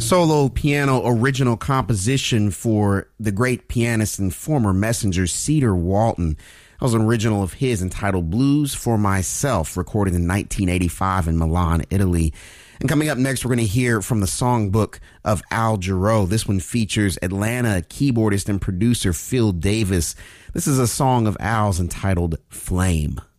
solo piano original composition for the great pianist and former Messenger Cedar Walton. That was an original of his entitled Blues for Myself, recorded in 1985 in Milan, Italy. And coming up next, we're going to hear from the songbook of Al Jarreau. This one features Atlanta keyboardist and producer Phil Davis. This is a song of Al's entitled Flame.